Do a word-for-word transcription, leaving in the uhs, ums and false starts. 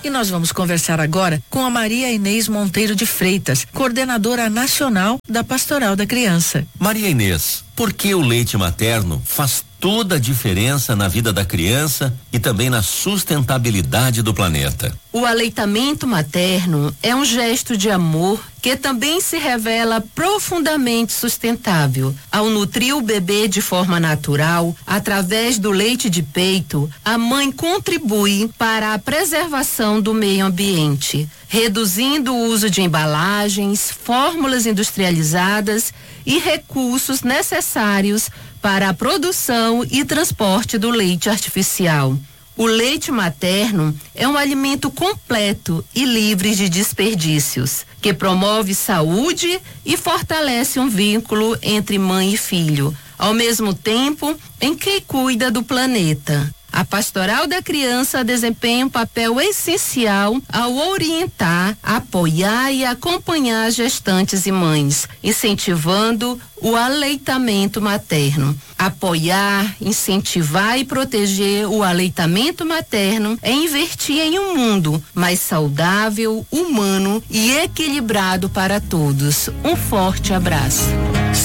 E nós vamos conversar agora com a Maria Inês Monteiro de Freitas, coordenadora nacional da Pastoral da Criança. Maria Inês, por que o leite materno faz toda a diferença na vida da criança e também na sustentabilidade do planeta? O aleitamento materno é um gesto de amor que também se revela profundamente sustentável. Ao nutrir o bebê de forma natural, através do leite de peito, a mãe contribui para a preservação do meio ambiente, reduzindo o uso de embalagens, fórmulas industrializadas e recursos necessários para a produção e transporte do leite artificial. O leite materno é um alimento completo e livre de desperdícios, que promove saúde e fortalece um vínculo entre mãe e filho, ao mesmo tempo em que cuida do planeta. A Pastoral da Criança desempenha um papel essencial ao orientar, apoiar e acompanhar gestantes e mães, incentivando o aleitamento materno. Apoiar, incentivar e proteger o aleitamento materno é investir em um mundo mais saudável, humano e equilibrado para todos. Um forte abraço.